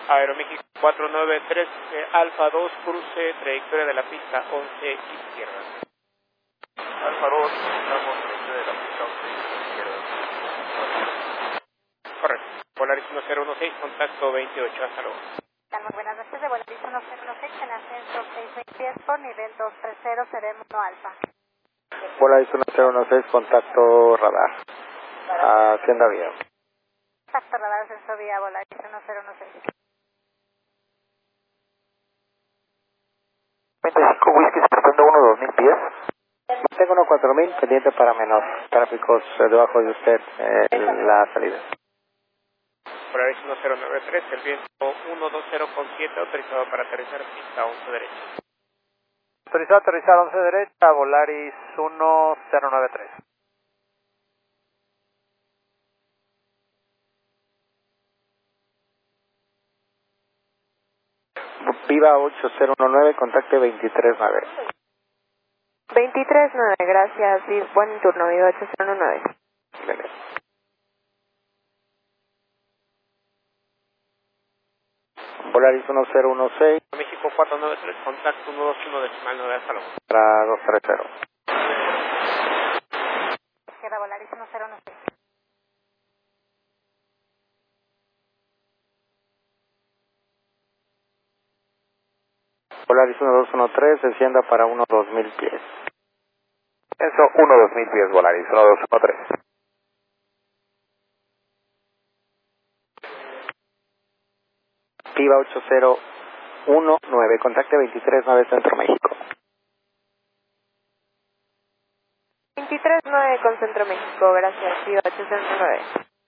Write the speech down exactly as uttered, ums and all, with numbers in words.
Aeroméxico cuatro nueve tres, eh, Alfa dos, cruce, trayectoria de la pista once izquierda. Alfa dos, estamos trayectoria de la pista once izquierda. Correcto. Volaris uno cero uno seis, contacto veintiocho, hasta luego. Muy buenas noches, de Volaris uno cero uno seis, en ascenso seis seis pies por nivel dos tres cero, seremos no alfa. Volaris uno cero uno seis, contacto radar. Hacienda Vía. Contacto radar, ascenso vía Volaris uno cero uno seis. veinticinco Whisky, tratando uno dos mil pies. Tengo uno cuatro mil, pendiente para menos tráficos eh, debajo de usted eh, en la salida. Volaris uno cero nueve tres, el viento uno dos cero con siete, autorizado para aterrizar pista once derecha. Autorizado aterrizar once derecha, Volaris uno cero nueve tres. Viva ocho cero uno nueve, contacte veintitrés nueve. veintitrés nueve, gracias, y buen turno, Viva ocho cero uno nueve. Bien. Volaris uno cero uno seis. México cuatro nueve tres, contacto uno dos uno decimal nueve, hasta luego. Para dos tres cero. Izquierda, Volaris uno cero uno seis. Volaris uno dos uno tres, descienda para uno dos mil pies. Eso, uno dos mil pies, Volaris uno dos uno tres. Viva ocho cero uno nueve, contacte veintitrés nueve, Centro México. veintitrés nueve con Centro México, gracias, Viva ocho cero uno nueve.